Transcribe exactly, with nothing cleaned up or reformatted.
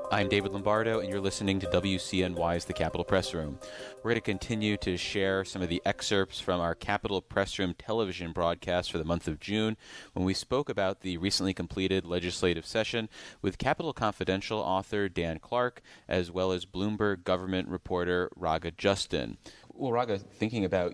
I'm David Lombardo, and you're listening to W C N Y's The Capitol Press Room. We're going to continue to share some of the excerpts from our Capitol Press Room television broadcast for the month of June, when we spoke about the recently completed legislative session with Capitol Confidential author Dan Clark, as well as Bloomberg government reporter Raga Justin. Well, Raga, thinking about